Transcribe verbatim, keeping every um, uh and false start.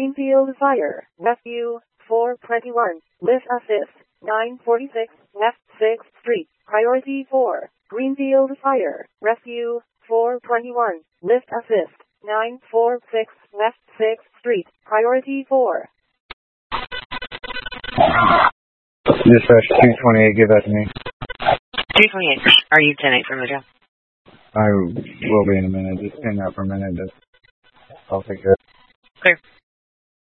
Greenfield Fire Rescue four twenty-one. Lift Assist nine forty-six West sixth Street. Priority four. Greenfield Fire Rescue four twenty-one. Lift Assist nine forty-six West sixth Street. Priority four. Dispatch two twenty-eight, give that to me. two twenty-eight. Are you ten eight from the job? I will be in a minute. Just hang out for a minute. Just, I'll take care. Clear.